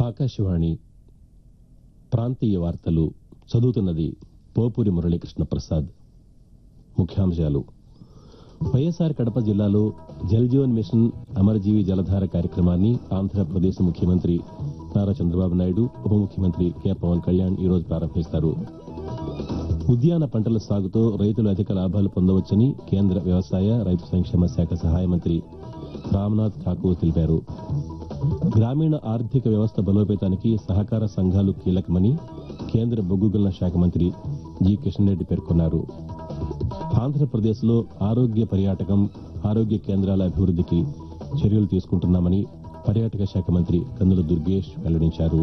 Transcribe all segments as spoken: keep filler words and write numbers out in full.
ఆకాశవాణి ప్రాంతీయ వార్తలు చదువుతున్నది పోపూరి మురళీకృష్ణ ప్రసాద్. ముఖ్యాంశాలు: వైఎస్ఆర్ కడప జిల్లాలో జల్ జీవన్ మిషన్ అమరజీవి జలధార కార్యక్రమాన్ని ఆంధ్రప్రదేశ్ ముఖ్యమంత్రి నారా చంద్రబాబు నాయుడు, ఉప ముఖ్యమంత్రి కె పవన్ కళ్యాణ్ ఈరోజు ప్రారంభిస్తారు. ఉద్యాన పంటల సాగుతో రైతులు అధిక లాభాలు పొందవచ్చని కేంద్ర వ్యవసాయ, రైతు సంక్షేమ శాఖ సహాయ మంత్రి రామ్నాథ్ ఠాకూర్ తెలిపారు. గ్రామీణ ఆర్థిక వ్యవస్థ బలోపేతానికి సహకార సంఘాలు కీలకమని కేంద్ర బొగ్గు గనుల శాఖ మంత్రి జి కిషన్ రెడ్డి పేర్కొన్నారు. ఆంధ్రప్రదేశ్లో ఆరోగ్య పర్యాటకం, ఆరోగ్య కేంద్రాల అభివృద్దికి చర్యలు తీసుకుంటున్నామని పర్యాటక శాఖ మంత్రి కందుల దుర్గేష్ వెల్లడించారు.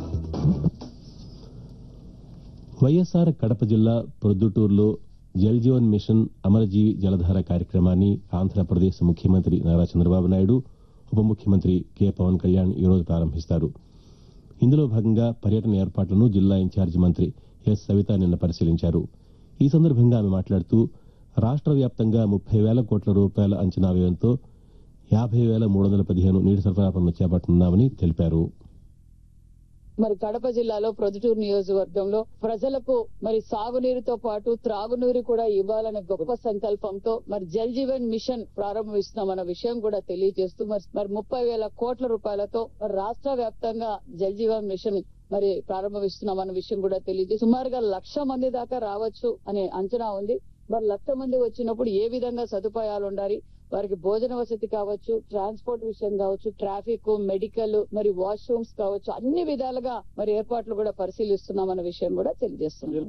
వైఎస్ఆర్ కడప జిల్లా ప్రొద్దుటూరులో జల్ జీవన్ మిషన్ అమరజీవి జలధార కార్యక్రమాన్ని ఆంధ్రప్రదేశ్ ముఖ్యమంత్రి నారా చంద్రబాబు నాయుడు, ఉప ముఖ్యమంత్రి కె పవన్ కళ్యాణ్ ఈరోజు ప్రారంభిస్తారు. ఇందులో భాగంగా పర్యటన ఏర్పాట్లను జిల్లా ఇన్ఛార్జి మంత్రి ఎస్ సవిత నిన్న పరిశీలించారు. ఈ సందర్భంగా ఆమె మాట్లాడుతూ రాష్ట్ర వ్యాప్తంగా ముప్పై వేల కోట్ల రూపాయల అంచనా వ్యయంతో యాభై వేల మూడు వందల పదిహేను నీటి సరఫరా పనులు చేపట్టనున్నామని తెలిపారు. మరి కడప జిల్లాలో ప్రొద్దుటూరు నియోజకవర్గంలో ప్రజలకు మరి సాగునీరుతో పాటు త్రాగునీరు కూడా ఇవ్వాలనే గొప్ప సంకల్పంతో మరి జల్ జీవన్ మిషన్ ప్రారంభిస్తున్నామన్న విషయం కూడా తెలియజేస్తూ మరి మరి ముప్పై వేల కోట్ల రూపాయలతో మరి రాష్ట్ర వ్యాప్తంగా జల్ జీవన్ మిషన్ మరి ప్రారంభిస్తున్నామన్న విషయం కూడా తెలియజేసి సుమారుగా లక్ష మంది దాకా రావచ్చు అనే అంచనా ఉంది. మరి లక్ష మంది వచ్చినప్పుడు ఏ విధంగా సదుపాయాలు ఉండాలి, వారికి భోజన వసతి కావచ్చు, ట్రాన్స్పోర్ట్ విషయం కావచ్చు, ట్రాఫిక్, మెడికల్, మరి వాష్రూమ్స్ కావచ్చు, అన్ని విధాలుగా మరి ఏర్పాట్లు కూడా పరిశీలిస్తున్నామన్న విషయం కూడా తెలియజేస్తున్నాం.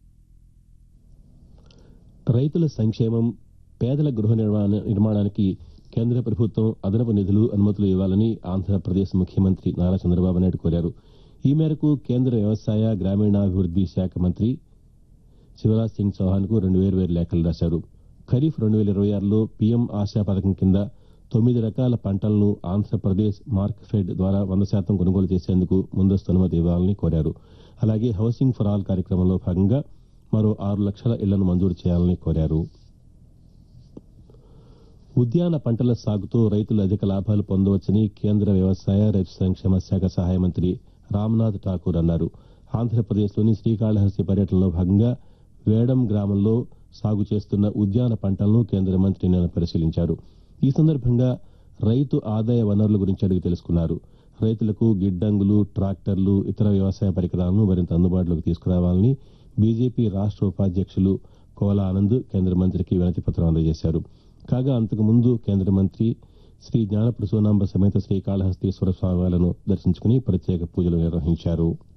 రైతుల సంక్షేమం, పేదల గృహ నిర్మాణ నిర్మాణానికి కేంద్ర ప్రభుత్వం అదనపు నిధులు, అనుమతులు ఇవ్వాలని ఆంధ్రప్రదేశ్ ముఖ్యమంత్రి నారా చంద్రబాబు నాయుడు కోరారు. ఈ మేరకు కేంద్ర వ్యవసాయ, గ్రామీణాభివృద్ది శాఖ మంత్రి శివరాజ్ సింగ్ చౌహాన్ కు రెండు వేరు వేరు లేఖలు రాశారు. ఖరీఫ్ రెండు వేల ఇరవై ఆరులో పీఎం ఆశా పథకం కింద తొమ్మిది రకాల పంటలను ఆంధ్రప్రదేశ్ మార్క్ఫెడ్ ద్వారా వంద శాతం కొనుగోలు చేసేందుకు ముందస్తు అనుమతి ఇవ్వాలని కోరారు. అలాగే హౌసింగ్ ఫర్ ఆల్ కార్యక్రమంలో భాగంగా మరో ఆరు లక్షల ఇళ్లను మంజూరు చేయాలని కోరారు. ఉద్యాన పంటల సాగుతో రైతులు అధిక లాభాలు పొందవచ్చని కేంద్ర వ్యవసాయ, రైతు సంక్షేమ శాఖ సహాయ మంత్రి రామ్నాథ్ ఠాకూర్ అన్నారు. ఆంధ్రప్రదేశ్లోని శ్రీకాళహస్తి పర్యటనలో భాగంగా వేడం గ్రామంలో సాగు చేస్తున్న ఉద్యాన పంటలను కేంద్ర మంత్రి నిన్న పరిశీలించారు. ఈ సందర్భంగా రైతు ఆదాయ వనరుల గురించి అడిగి తెలుసుకున్నారు. రైతులకు గిడ్డంగులు, ట్రాక్టర్లు, ఇతర వ్యవసాయ పరికరాలను మరింత అందుబాటులోకి తీసుకురావాలని బీజేపీ రాష్ట్ర ఉపాధ్యక్షులు కోలా ఆనంద్ కేంద్ర మంత్రికి వినతి పత్రం అందజేశారు. కాగా అంతకు ముందు కేంద్ర మంత్రి శ్రీ జ్ఞాన ప్రసూనాంబ సమేత శ్రీకాళహస్తీశ్వర స్వామివార్లను దర్శించుకుని ప్రత్యేక పూజలు నిర్వహించారు.